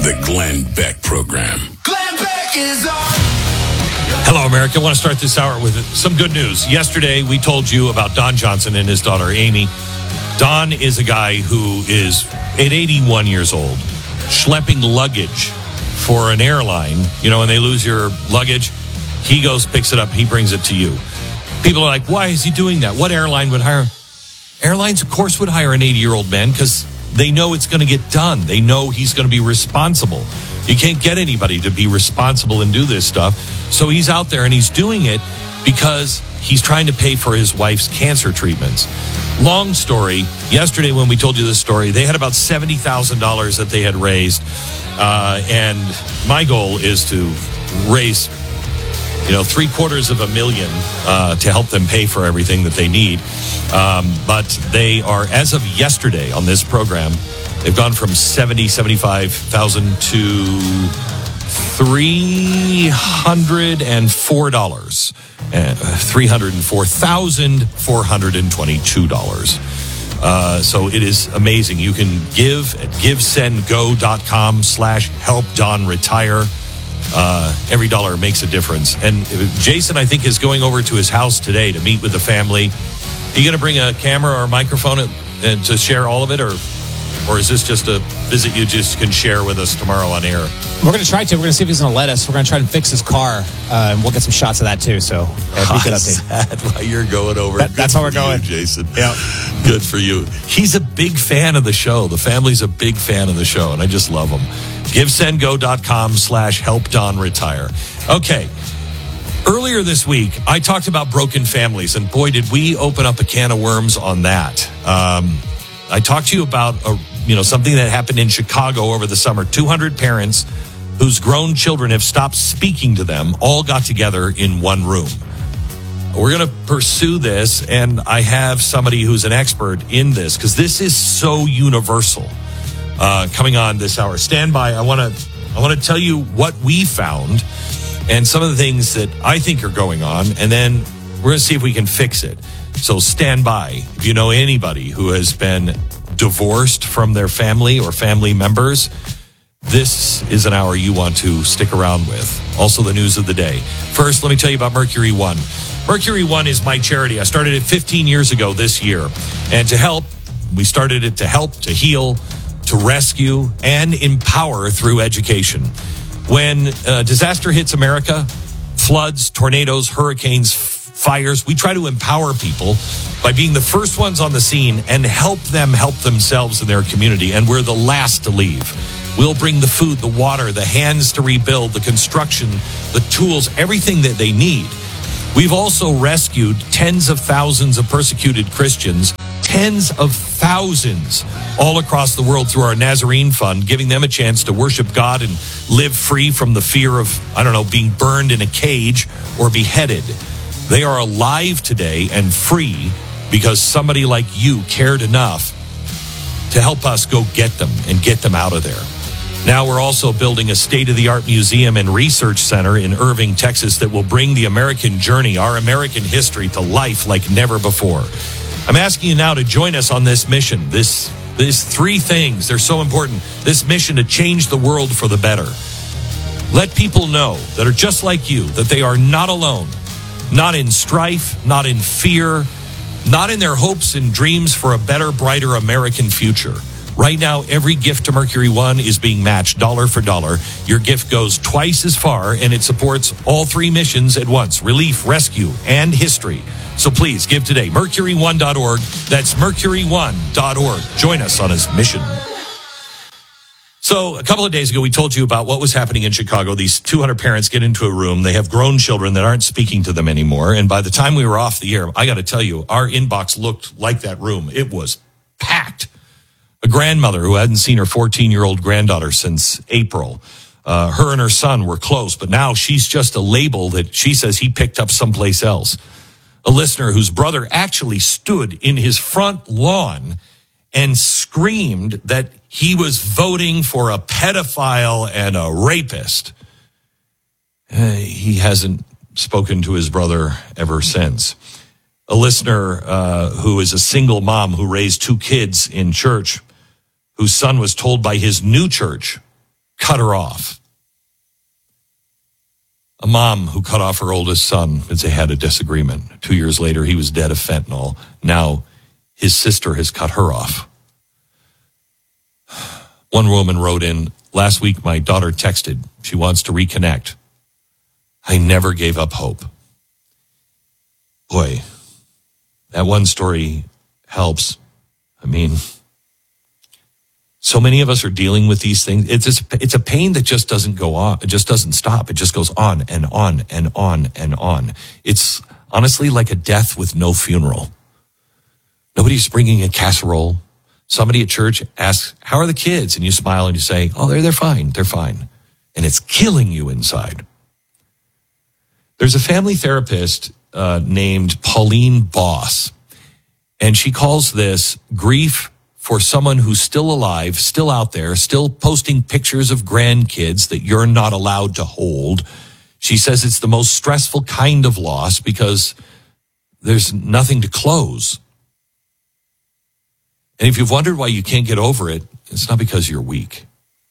The Glenn Beck Program. Glenn Beck is on. Hello, America. I want to start this hour with some good news. Yesterday, we told you about Don Johnson and his daughter, Amy. Don is a guy who is, at 81 years old, schlepping luggage for an airline. You know, when they lose your luggage, he goes, picks it up, he brings it to you. People are like, why is he doing that? What airline would hire him? Airlines, of course, would hire an 80-year-old man because they know it's going to get done. They know he's going to be responsible. You can't get anybody to be responsible and do this stuff. So he's out there and he's doing it because he's trying to pay for his wife's cancer treatments. Long story. Yesterday when we told you this story, they had about $70,000 that they had raised. And my goal is to raise, $750,000 to help them pay for everything that they need. But they are, as of yesterday on this program, they've gone from $75,000 to $304. $304,422. So it is amazing. You can give at givesendgo.com/helpdonretire. Every dollar makes a difference. And Jason, I think, is going over to his house today to meet with the family. Are you going to bring a camera or a microphone and to share all of it, or is this just a visit you just can share with us tomorrow on air? We're going to try to. We're going to see if he's going to let us. We're going to try and fix his car, and we'll get some shots of that too. So, good update. While you're going over. That's how we're going, Jason. Yeah, good for you. He's a big fan of the show. The family's a big fan of the show, and I just love him. GiveSendGo.com/helpDonRetire. Okay. Earlier this week, I talked about broken families, and boy, did we open up a can of worms on that. I talked to you about something that happened in Chicago over the summer. 200 parents whose grown children have stopped speaking to them all got together in one room. We're going to pursue this, and I have somebody who's an expert in this because this is so universal. Coming on this hour. Stand by. I want to tell you what we found and some of the things that I think are going on, and then we're going to see if we can fix it. So stand by. If you know anybody who has been divorced from their family or family members, this is an hour you want to stick around with. Also, the news of the day. First, let me tell you about Mercury One. Mercury One is my charity. I started it 15 years ago this year. And we started it to help, to heal, to rescue, and empower through education. When disaster hits America, floods, tornadoes, hurricanes, fires, we try to empower people by being the first ones on the scene and help them help themselves and their community. And we're the last to leave. We'll bring the food, the water, the hands to rebuild, the construction, the tools, everything that they need. We've also rescued tens of thousands of persecuted Christians, tens of thousands all across the world through our Nazarene Fund, giving them a chance to worship God and live free from the fear of, being burned in a cage or beheaded. They are alive today and free because somebody like you cared enough to help us go get them and get them out of there. Now we're also building a state-of-the-art museum and research center in Irving, Texas that will bring the American journey, our American history, to life like never before. I'm asking you now to join us on this mission. These three things, they're so important. This mission to change the world for the better. Let people know that are just like you, that they are not alone, not in strife, not in fear, not in their hopes and dreams for a better, brighter American future. Right now, every gift to Mercury One is being matched dollar for dollar. Your gift goes twice as far, and it supports all three missions at once: relief, rescue, and history. So please give today. Mercury1.org. That's Mercury1.org. Join us on his mission. So a couple of days ago, we told you about what was happening in Chicago. These 200 parents get into a room. They have grown children that aren't speaking to them anymore. And by the time we were off the air, I got to tell you, our inbox looked like that room. It was packed. A grandmother who hadn't seen her 14-year-old granddaughter since April. Her and her son were close, but now she's just a label that she says he picked up someplace else. A listener whose brother actually stood in his front lawn and screamed that he was voting for a pedophile and a rapist. He hasn't spoken to his brother ever since. A listener who is a single mom who raised two kids in church, whose son was told by his new church, cut her off. A mom who cut off her oldest son because they had a disagreement. 2 years later, he was dead of fentanyl. Now his sister has cut her off. One woman wrote in, last week my daughter texted. She wants to reconnect. I never gave up hope. Boy, that one story helps. I mean, so many of us are dealing with these things. It's a pain that just doesn't go on. It just doesn't stop. It just goes on and on and on and on. It's honestly like a death with no funeral. Nobody's bringing a casserole. Somebody at church asks, how are the kids? And you smile and you say, oh, they're fine. They're fine. And it's killing you inside. There's a family therapist named Pauline Boss, and she calls this grief for someone who's still alive, still out there, still posting pictures of grandkids that you're not allowed to hold. She says it's the most stressful kind of loss because there's nothing to close. And if you've wondered why you can't get over it, it's not because you're weak.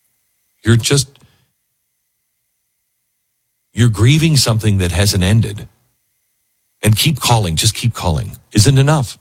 You're grieving something that hasn't ended. And keep calling, just keep calling. Isn't enough.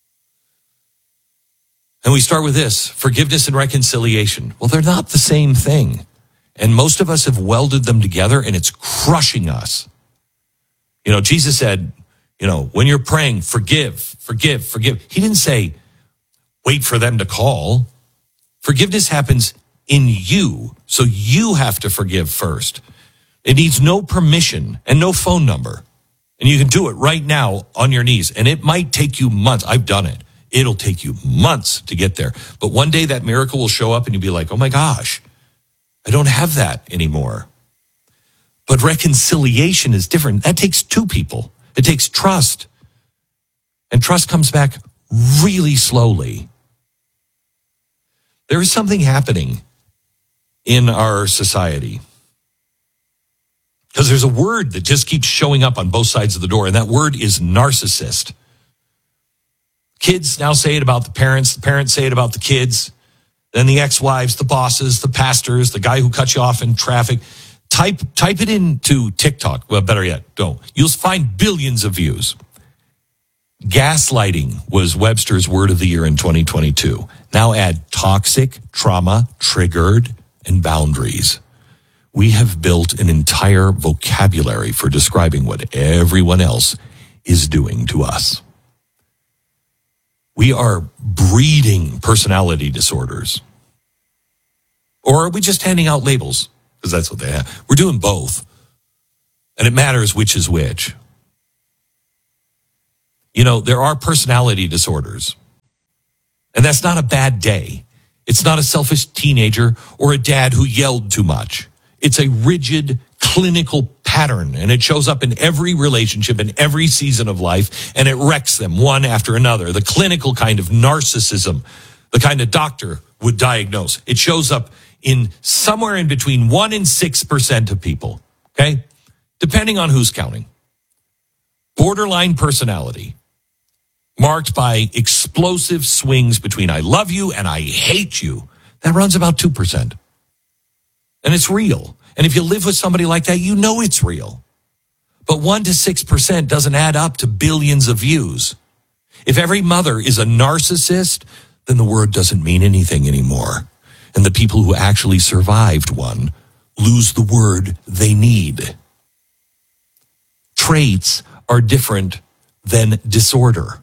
And we start with this, forgiveness and reconciliation. Well, they're not the same thing. And most of us have welded them together and it's crushing us. You know, Jesus said, when you're praying, forgive. He didn't say, wait for them to call. Forgiveness happens in you, so you have to forgive first. It needs no permission and no phone number. And you can do it right now on your knees. And it might take you months. I've done it. It'll take you months to get there. But one day that miracle will show up and you'll be like, oh my gosh, I don't have that anymore. But reconciliation is different. That takes two people. It takes trust. And trust comes back really slowly. There is something happening in our society. Because there's a word that just keeps showing up on both sides of the door, and that word is narcissist. Kids now say it about the parents say it about the kids, then the ex-wives, the bosses, the pastors, the guy who cut you off in traffic. Type it into TikTok. Well, better yet, don't. You'll find billions of views. Gaslighting was Webster's word of the year in 2022. Now add toxic, trauma, triggered, and boundaries. We have built an entire vocabulary for describing what everyone else is doing to us. We are breeding personality disorders. Or are we just handing out labels? Because that's what they have. We're doing both. And it matters which is which. There are personality disorders. And that's not a bad day. It's not a selfish teenager or a dad who yelled too much. It's a rigid clinical pattern, and it shows up in every relationship in every season of life, and it wrecks them one after another. The clinical kind of narcissism, the kind a doctor would diagnose. It shows up in somewhere in between 1% and 6% of people, okay? Depending on who's counting. Borderline personality, marked by explosive swings between I love you and I hate you. That runs about 2%. And it's real. And if you live with somebody like that, you know it's real. But 1% to 6% doesn't add up to billions of views. If every mother is a narcissist, then the word doesn't mean anything anymore. And the people who actually survived one lose the word they need. Traits are different than disorder.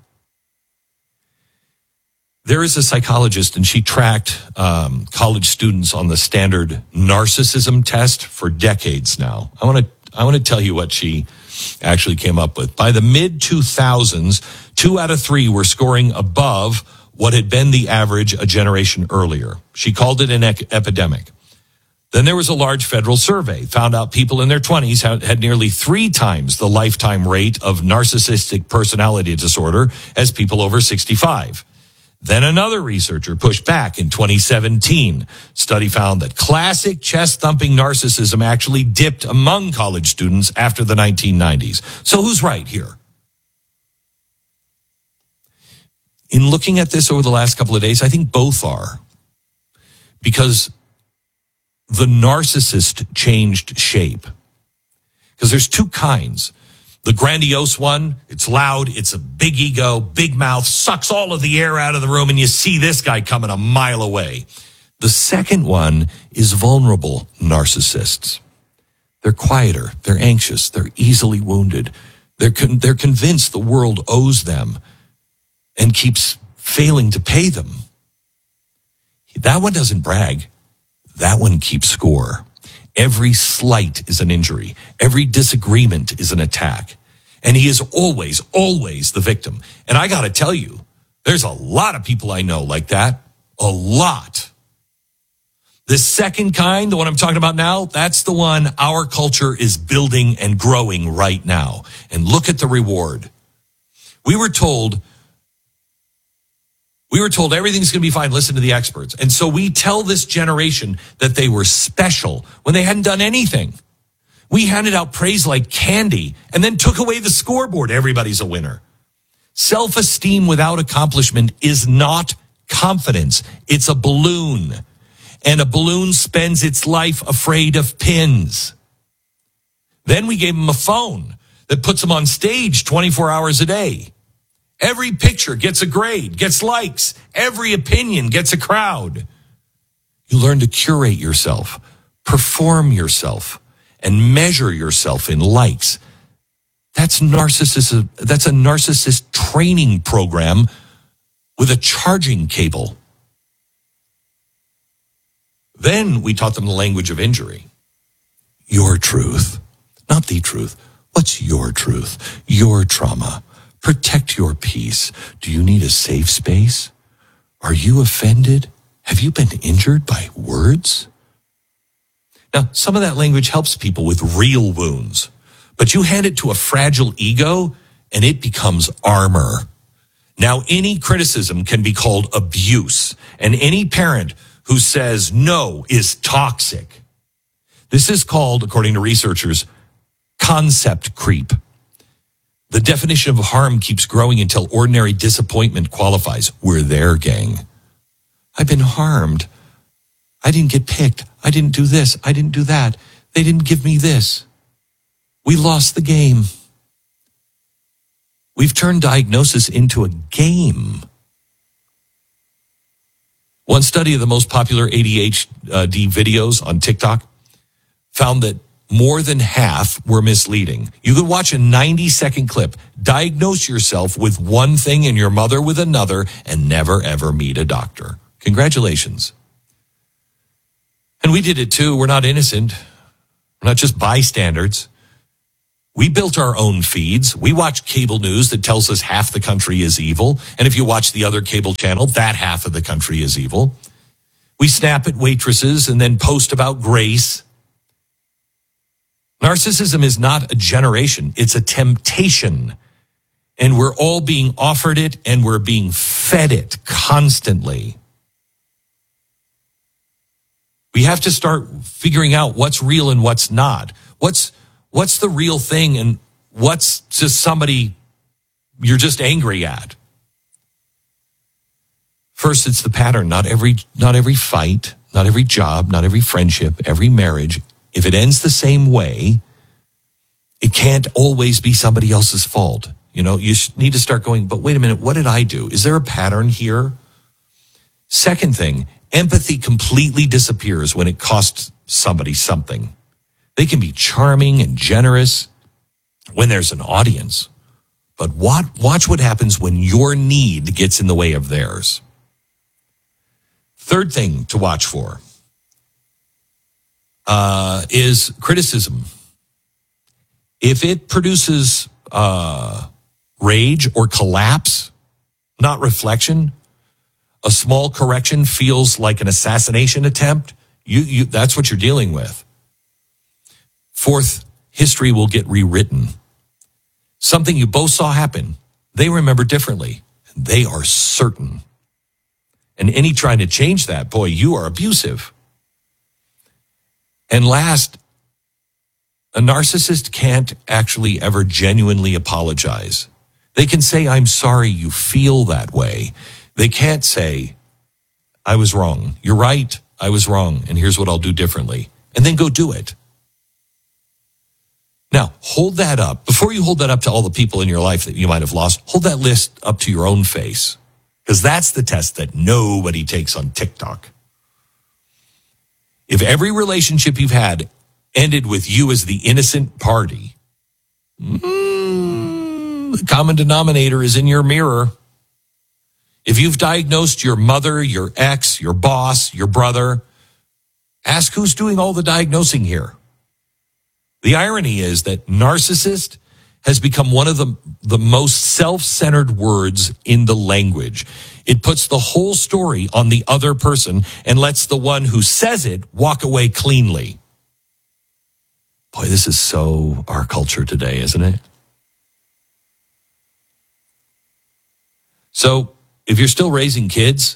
There is a psychologist, and she tracked college students on the standard narcissism test for decades now. I want to tell you what she actually came up with. By the mid-2000s, 2 out of 3 were scoring above what had been the average a generation earlier. She called it an epidemic. Then there was a large federal survey, found out people in their 20s had nearly 3 times the lifetime rate of narcissistic personality disorder as people over 65. Then another researcher pushed back in 2017. Study found that classic chest-thumping narcissism actually dipped among college students after the 1990s. So who's right here? In looking at this over the last couple of days, I think both are. Because the narcissist changed shape. Because there's two kinds. The grandiose one, it's loud, it's a big ego, big mouth, sucks all of the air out of the room, and you see this guy coming a mile away. The second one is vulnerable narcissists. They're quieter, they're anxious, they're easily wounded. They're convinced the world owes them and keeps failing to pay them. That one doesn't brag. That one keeps score. Every slight is an injury. Every disagreement is an attack. And he is always, always the victim. And I got to tell you, there's a lot of people I know like that. A lot. The second kind, the one I'm talking about now, that's the one our culture is building and growing right now. And look at the reward. We were told everything's going to be fine. Listen to the experts. And so we tell this generation that they were special when they hadn't done anything. We handed out praise like candy and then took away the scoreboard. Everybody's a winner. Self-esteem without accomplishment is not confidence. It's a balloon. And a balloon spends its life afraid of pins. Then we gave them a phone that puts them on stage 24 hours a day. Every picture gets a grade, gets likes. Every opinion gets a crowd. You learn to curate yourself, perform yourself, and measure yourself in likes. That's narcissism. That's a narcissist training program with a charging cable. Then we taught them the language of injury. Your truth, not the truth. What's your truth? Your trauma. Protect your peace. Do you need a safe space? Are you offended? Have you been injured by words? Now, some of that language helps people with real wounds, but you hand it to a fragile ego and it becomes armor. Now, any criticism can be called abuse, and any parent who says no is toxic. This is called, according to researchers, concept creep. The definition of harm keeps growing until ordinary disappointment qualifies. We're there, gang. I've been harmed. I didn't get picked. I didn't do this. I didn't do that. They didn't give me this. We lost the game. We've turned diagnosis into a game. One study of the most popular ADHD videos on TikTok found that more than half were misleading. You could watch a 90-second clip, diagnose yourself with one thing and your mother with another, and never, ever meet a doctor. Congratulations. And we did it too. We're not innocent. We're not just bystanders. We built our own feeds. We watch cable news that tells us half the country is evil. And if you watch the other cable channel, that half of the country is evil. We snap at waitresses and then post about grace. Narcissism is not a generation. It's a temptation. And we're all being offered it and we're being fed it constantly. We have to start figuring out what's real and what's not. What's the real thing and what's just somebody you're just angry at? First, it's the pattern. Not every fight, not every job, not every friendship, every marriage. If it ends the same way, it can't always be somebody else's fault. You know, you need to start going, but wait a minute, what did I do? Is there a pattern here? Second thing, empathy completely disappears when it costs somebody something. They can be charming and generous when there's an audience. But watch what happens when your need gets in the way of theirs. Third thing to watch for is criticism. If it produces rage or collapse, not reflection, a small correction feels like an assassination attempt, that's what you're dealing with. Fourth, history will get rewritten. Something you both saw happen, they remember differently. They are certain. And any trying to change that, boy, you are abusive. And last, a narcissist can't actually ever genuinely apologize. They can say, I'm sorry you feel that way. They can't say, I was wrong. You're right. I was wrong, and here's what I'll do differently. And then go do it. Now, hold that up. Before you hold that up to all the people in your life that you might have lost, hold that list up to your own face. Because that's the test that nobody takes on TikTok. If every relationship you've had ended with you as the innocent party, the common denominator is in your mirror. If you've diagnosed your mother, your ex, your boss, your brother, ask who's doing all the diagnosing here. The irony is that narcissist has become one of the most self-centered words in the language. It puts the whole story on the other person and lets the one who says it walk away cleanly. Boy, this is so our culture today, isn't it? So, if you're still raising kids,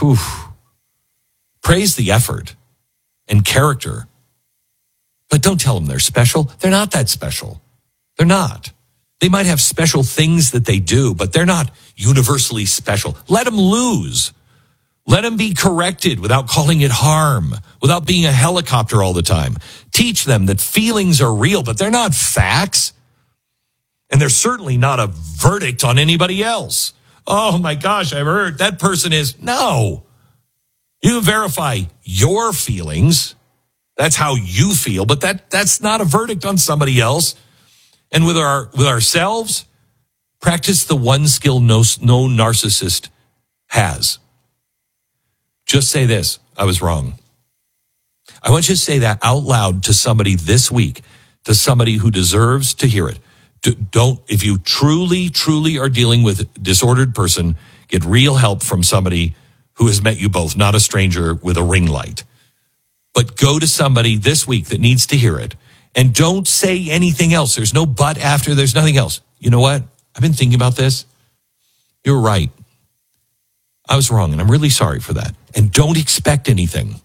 praise the effort and character. But don't tell them they're special. They're not that special. They're not. They might have special things that they do, but they're not universally special. Let them lose. Let them be corrected without calling it harm, without being a helicopter all the time. Teach them that feelings are real, but they're not facts. And they're certainly not a verdict on anybody else. Oh my gosh, I've heard that person is. No. You verify your feelings. That's how you feel, but that's not a verdict on somebody else. And with ourselves, practice the one skill no narcissist has. Just say this, I was wrong. I want you to say that out loud to somebody this week, to somebody who deserves to hear it. If you truly are dealing with a disordered person, get real help from somebody who has met you both, not a stranger with a ring light. But go to somebody this week that needs to hear it. And don't say anything else. There's no but after. There's nothing else. You know what? I've been thinking about this. You're right. I was wrong, and I'm really sorry for that. And don't expect anything.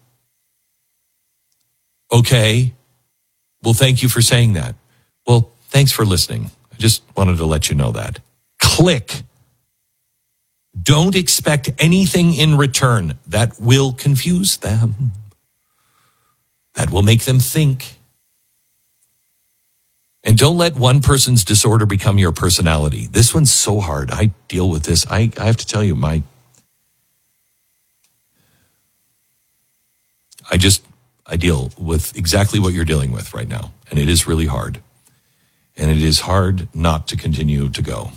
Okay? Well, thank you for saying that. Well, thanks for listening. I just wanted to let you know that. Click. Don't expect anything in return. That will confuse them. That will make them think. And don't let one person's disorder become your personality. This one's so hard. I deal with this. I have to tell you, I deal with exactly what you're dealing with right now. And it is really hard. And it is hard not to continue to go.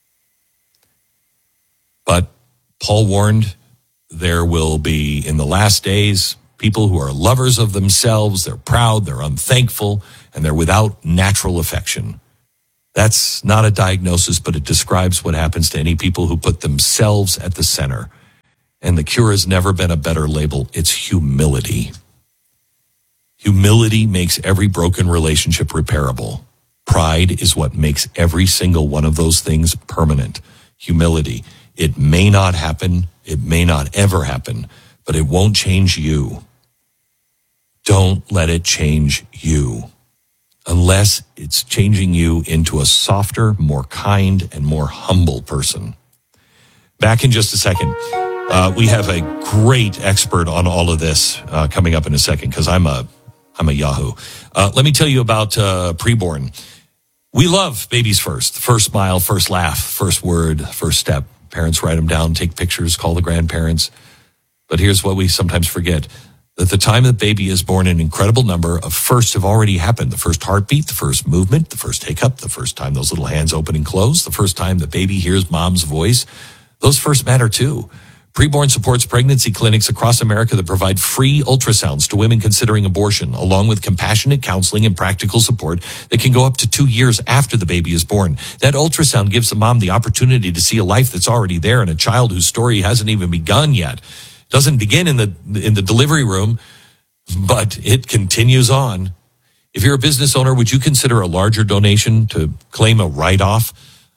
But Paul warned there will be, in the last days, people who are lovers of themselves. They're proud, they're unthankful, and they're without natural affection. That's not a diagnosis, but it describes what happens to any people who put themselves at the center. And the cure has never been a better label. It's humility. Humility makes every broken relationship repairable. Pride is what makes every single one of those things permanent. Humility. It may not happen. It may not ever happen, but it won't change you. Don't let it change you unless it's changing you into a softer, more kind, and more humble person. Back in just a second. We have a great expert on all of this coming up in a second because I'm a Yahoo. Let me tell you about preborn. We love babies first. First smile, first laugh, first word, first step. Parents write them down, take pictures, call the grandparents. But here's what we sometimes forget. At the time the baby is born, an incredible number of firsts have already happened. The first heartbeat, the first movement, the first hiccup, the first time those little hands open and close, the first time the baby hears mom's voice. Those first matter too. Preborn supports pregnancy clinics across America that provide free ultrasounds to women considering abortion, along with compassionate counseling and practical support that can go up to 2 years after the baby is born. That ultrasound gives the mom the opportunity to see a life that's already there and a child whose story hasn't even begun yet. It doesn't begin in the delivery room, but it continues on. If you're a business owner, would you consider a larger donation to claim a write-off?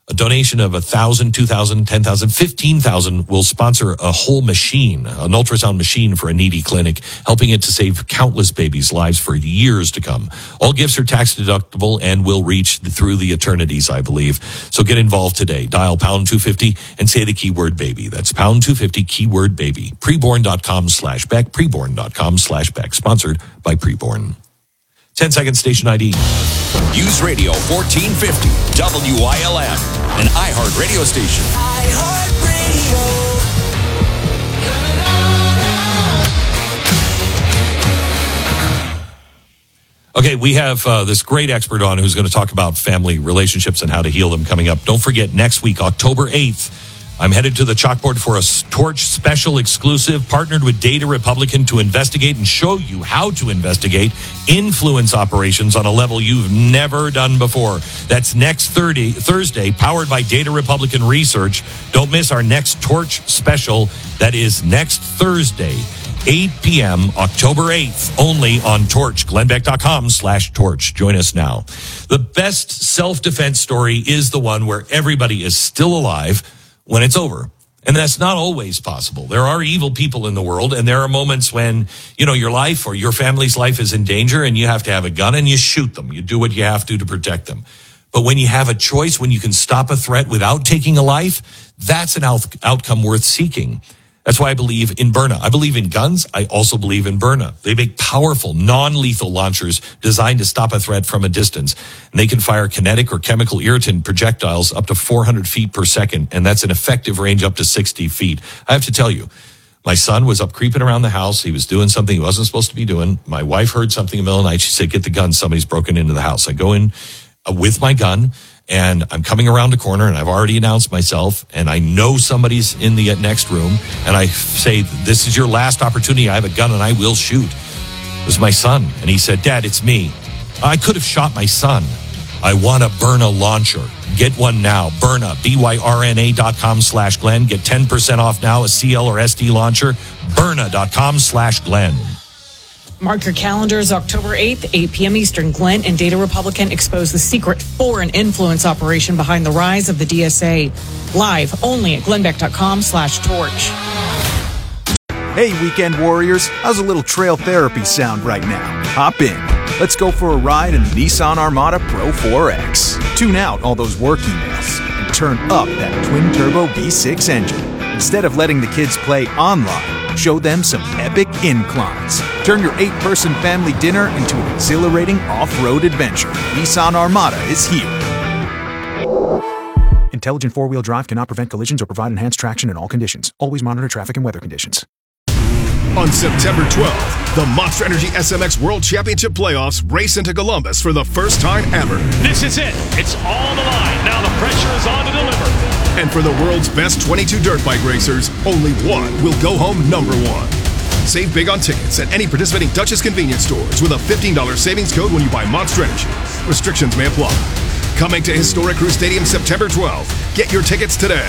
A donation of 1,000, 2,000, 10,000, 15,000 will sponsor a whole machine, an ultrasound machine for a needy clinic, helping it to save countless babies' lives for years to come. All gifts are tax deductible and will reach through the eternities, I believe. So get involved today. Dial pound 250 and say the keyword baby. That's pound 250 keyword baby. Preborn.com/Beck. Preborn.com/Beck. Sponsored by Preborn. 10-second station ID. News Radio 1450 WILM, an iHeart radio station. Okay, we have this great expert on who's going to talk about family relationships and how to heal them coming up. Don't forget, next week, October 8th, I'm headed to the chalkboard for a Torch special exclusive, partnered with Data Republican to investigate and show you how to investigate influence operations on a level you've never done before. That's next Thursday, powered by Data Republican Research. Don't miss our next Torch special. That is next Thursday, 8 p.m., October 8th, only on Torch. Glennbeck.com/Torch. Join us now. The best self-defense story is the one where everybody is still alive when it's over. And that's not always possible. There are evil people in the world, and there are moments when, your life or your family's life is in danger and you have to have a gun and you shoot them. You do what you have to protect them. But when you have a choice, when you can stop a threat without taking a life, that's an outcome worth seeking. That's why I believe in Byrna. I believe in guns. I also believe in Byrna. They make powerful, non-lethal launchers designed to stop a threat from a distance. And they can fire kinetic or chemical irritant projectiles up to 400 feet per second. And that's an effective range up to 60 feet. I have to tell you, my son was up creeping around the house. He was doing something he wasn't supposed to be doing. My wife heard something in the middle of the night. She said, "Get the gun. Somebody's broken into the house." I go in with my gun. And I'm coming around a corner, and I've already announced myself, and I know somebody's in the next room, and I say, "This is your last opportunity. I have a gun, and I will shoot." It was my son, and he said, "Dad, it's me." I could have shot my son. I want a Byrna launcher. Get one now. Byrna, BYRNA.com/Glenn. Get 10% off now, a CL or SD launcher. Byrna.com/Glenn. Mark your calendars, October 8th, 8 p.m. Eastern. Glenn and Data Republican expose the secret foreign influence operation behind the rise of the DSA. Live only at glennbeck.com/Torch. Hey, weekend warriors. How's a little trail therapy sound right now? Hop in. Let's go for a ride in the Nissan Armada Pro 4X. Tune out all those work emails and turn up that twin-turbo V6 engine. Instead of letting the kids play online, show them some epic inclines. Turn your 8-person family dinner into an exhilarating off-road adventure. Nissan Armada is here. Intelligent four-wheel drive cannot prevent collisions or provide enhanced traction in all conditions. Always monitor traffic and weather conditions. On September 12th, the Monster Energy SMX World Championship Playoffs race into Columbus for the first time ever. This is it. It's all the line. Now the pressure is on to deliver. And for the world's best 22 dirt bike racers, only one will go home number one. Save big on tickets at any participating Dutchess convenience stores with a $15 savings code when you buy Monster Energy. Restrictions may apply. Coming to Historic Crew Stadium September 12th. Get your tickets today.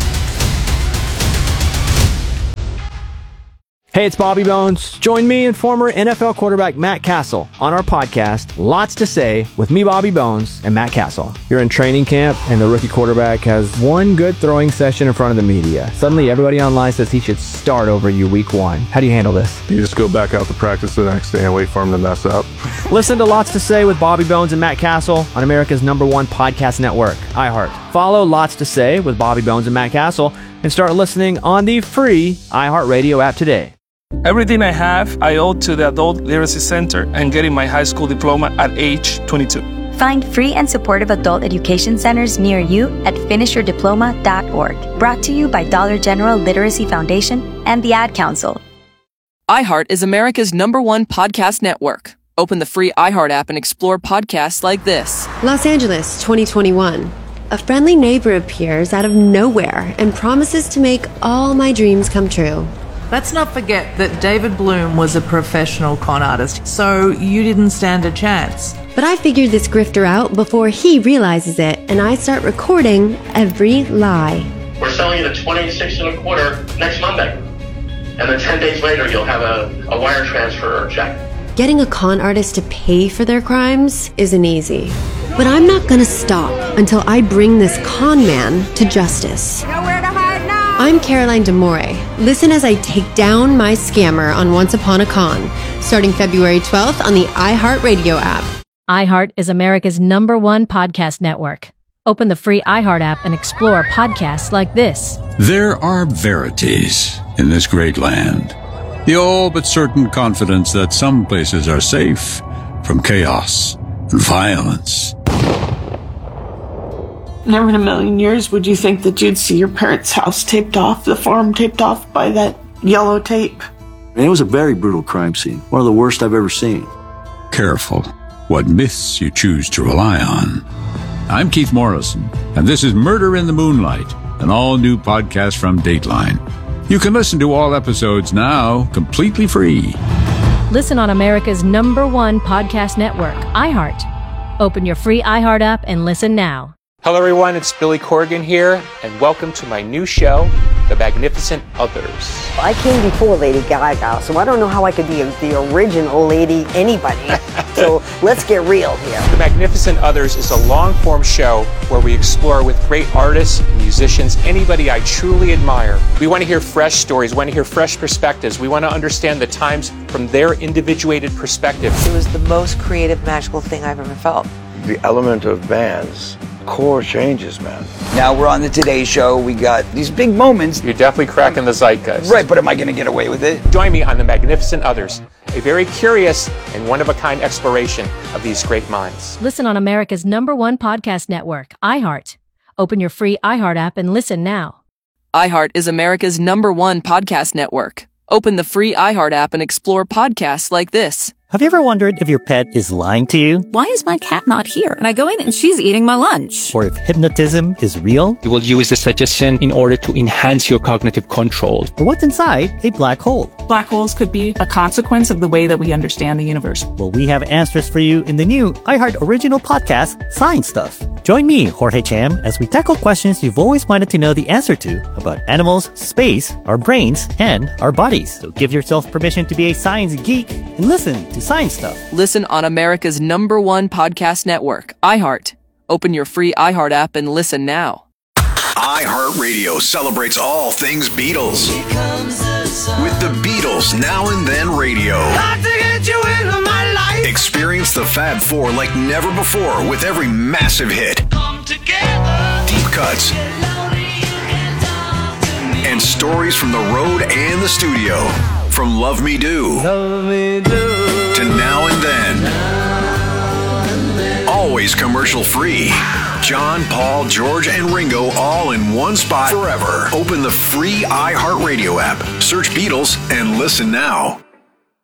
Hey, it's Bobby Bones. Join me and former NFL quarterback Matt Castle on our podcast, Lots to Say, with me, Bobby Bones, and Matt Castle. You're in training camp, and the rookie quarterback has one good throwing session in front of the media. Suddenly, everybody online says he should start over you week one. How do you handle this? You just go back out to practice the next day and wait for him to mess up. Listen to Lots to Say with Bobby Bones and Matt Castle on America's #1 podcast network, iHeart. Follow Lots to Say with Bobby Bones and Matt Castle and start listening on the free iHeartRadio app today. Everything I have, I owe to the Adult Literacy Center and getting my high school diploma at age 22. Find free and supportive adult education centers near you at finishyourdiploma.org. Brought to you by Dollar General Literacy Foundation and the Ad Council. iHeart is America's #1 podcast network. Open the free iHeart app and explore podcasts like this. Los Angeles, 2021. A friendly neighbor appears out of nowhere and promises to make all my dreams come true. Let's not forget that David Bloom was a professional con artist, so you didn't stand a chance. But I figured this grifter out before he realizes it, and I start recording every lie. We're selling it at $26.25 next Monday. And then 10 days later, you'll have a wire transfer or check. Getting a con artist to pay for their crimes isn't easy. But I'm not gonna stop until I bring this con man to justice. Nowhere to hide now! I'm Caroline D'Amore. Listen as I take down my scammer on Once Upon a Con, starting February 12th on the iHeartRadio app. iHeart is America's #1 podcast network. Open the free iHeart app and explore podcasts like this. There are verities in this great land. The all but certain confidence that some places are safe from chaos and violence. Never in a million years would you think that you'd see your parents' house taped off, the farm taped off by that yellow tape. It was a very brutal crime scene. One of the worst I've ever seen. Careful what myths you choose to rely on. I'm Keith Morrison, and this is Murder in the Moonlight, an all-new podcast from Dateline. You can listen to all episodes now, completely free. Listen on America's #1 podcast network, iHeart. Open your free iHeart app and listen now. Hello everyone, it's Billy Corgan here, and welcome to my new show, The Magnificent Others. I came before Lady Gaga, so I don't know how I could be the original Lady Anybody. So let's get real here. The Magnificent Others is a long-form show where we explore with great artists, musicians, anybody I truly admire. We want to hear fresh stories, we want to hear fresh perspectives. We want to understand the times from their individuated perspective. It was the most creative, magical thing I've ever felt. The element of bands. Core changes, man. Now we're on the Today Show. We got these big moments. You're definitely cracking the zeitgeist. Right, but am I going to get away with it? Join me on The Magnificent Others, a very curious and one-of-a-kind exploration of these great minds. Listen on America's #1 podcast network, iHeart. Open your free iHeart app and listen now. iHeart is America's #1 podcast network. Open the free iHeart app and explore podcasts like this. Have you ever wondered if your pet is lying to you? Why is my cat not here? And I go in and she's eating my lunch. Or if hypnotism is real? You will use the suggestion in order to enhance your cognitive control. Or what's inside a black hole? Black holes could be a consequence of the way that we understand the universe. Well, we have answers for you in the new iHeart original podcast, Science Stuff. Join me, Jorge Cham, as we tackle questions you've always wanted to know the answer to about animals, space, our brains, and our bodies. So give yourself permission to be a science geek and listen to Science Stuff. Listen on America's #1 podcast network, iHeart. Open your free iHeart app and listen now. iHeartRadio celebrates all things Beatles. With the Beatles Now and Then Radio. Experience the Fab Four like never before with every massive hit. Deep cuts. And stories from the road and the studio. From Love Me Do. To Now and Then. Always commercial free. John, Paul, George, and Ringo all in one spot forever. Open the free iHeartRadio app. Search Beatles and listen now.